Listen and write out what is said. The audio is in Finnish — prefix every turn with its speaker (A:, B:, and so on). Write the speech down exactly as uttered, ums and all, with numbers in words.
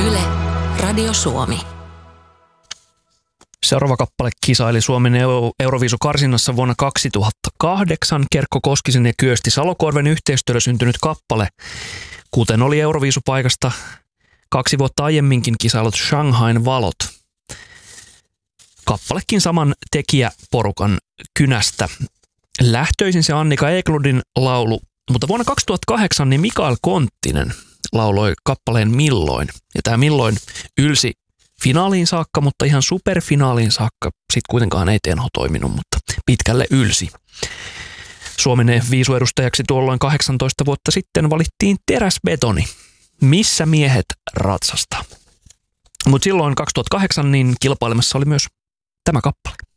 A: Yle, Radio Suomi.
B: Seuraava kappale kisaili Suomen Euroviisukarsinnassa vuonna kaksituhattakahdeksan. Kerkko Koskisen ja Kyösti Salokorven yhteistyöllä syntynyt kappale, kuten oli Euroviisupaikasta kaksi vuotta aiemminkin kisailut Shanghain valot. Kappalekin saman tekijäporukan kynästä. Lähtöisin se Annika Eklundin laulu, mutta vuonna kaksituhattakahdeksan niin Mikael Konttinen lauloi kappaleen Milloin. Ja tämä Milloin ylsi finaaliin saakka, mutta ihan superfinaaliin saakka sitten kuitenkaan ei Tenho toiminut, mutta pitkälle ylsi. Suomen viisuedustajaksi tuolloin kahdeksantoista vuotta sitten valittiin Teräsbetoni. Missä miehet ratsastaa? Mutta silloin kaksituhattakahdeksan niin kilpailemassa oli myös tämä kappale.